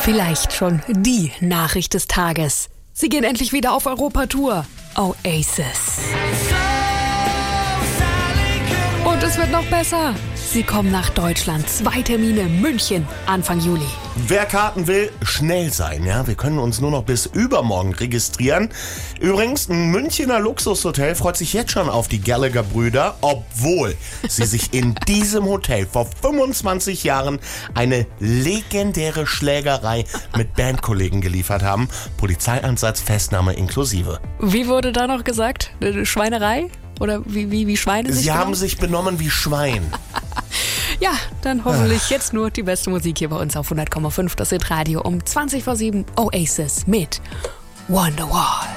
Vielleicht schon die Nachricht des Tages. Sie gehen endlich wieder auf Europatour. Oasis. Und es wird noch besser. Sie kommen nach Deutschland. 2 Termine, München, Anfang Juli. Wer Karten will, schnell sein. Ja, wir können uns nur noch bis übermorgen registrieren. Übrigens, ein Münchner Luxushotel freut sich jetzt schon auf die Gallagher-Brüder, obwohl sie sich in diesem Hotel vor 25 Jahren eine legendäre Schlägerei mit Bandkollegen geliefert haben. Polizeieinsatz, Festnahme inklusive. Wie wurde da noch gesagt? Eine Schweinerei? Oder wie Schweine sich Sie haben benommen? sich benommen wie Schwein. Ja, dann hoffentlich jetzt nur die beste Musik hier bei uns auf 100,5. Das Hitradio um 20 vor 7. Oasis mit Wonderwall.